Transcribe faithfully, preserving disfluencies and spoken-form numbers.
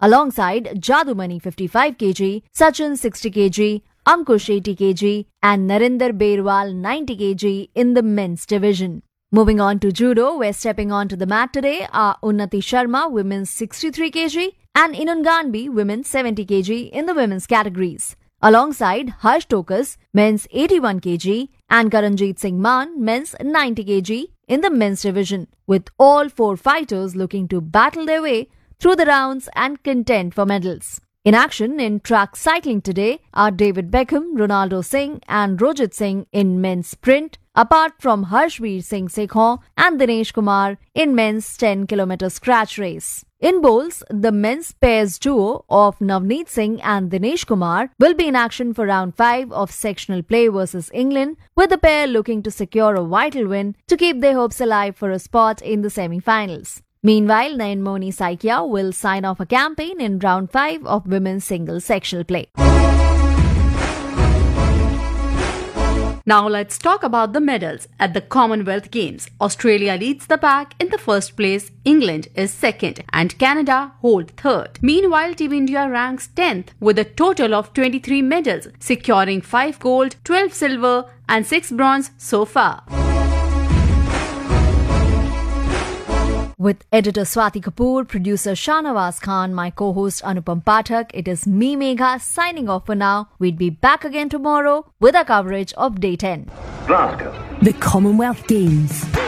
alongside Jadumani fifty-five kilograms, Sachin sixty kilograms, Ankush eighty kilograms and Narinder Berwal ninety kilograms in the men's division. Moving on to judo, where stepping onto the mat today are Unnati Sharma, women's sixty-three kilograms, and Inun Ganbi, women's seventy kilograms in the women's categories. Alongside Harsh Tokas, men's eighty-one kilograms, and Karanjeet Singh Maan, men's ninety kilograms in the men's division, with all four fighters looking to battle their way through the rounds and contend for medals. In action in track cycling today are David Beckham, Ronaldo Singh and Rojit Singh in men's sprint, apart from Harshveer Singh Sekhon and Dinesh Kumar in men's ten kilometer scratch race. In bowls, the men's pairs duo of Navneet Singh and Dinesh Kumar will be in action for round five of sectional play versus England, with the pair looking to secure a vital win to keep their hopes alive for a spot in the semi-finals. Meanwhile, Nayanmoni Saikia will sign off a campaign in round five of women's singles sectional play. Now let's talk about the medals at the Commonwealth Games. Australia leads the pack in the first place, England is second and Canada hold third. Meanwhile, Team India ranks tenth with a total of twenty-three medals, securing five gold, twelve silver and six bronze so far. With editor Swati Kapoor, producer Shahnawaz Khan, my co-host Anupam Pathak, it is me Megha signing off for now. We'd be back again tomorrow with our coverage of Day ten. Glasgow. The Commonwealth Games.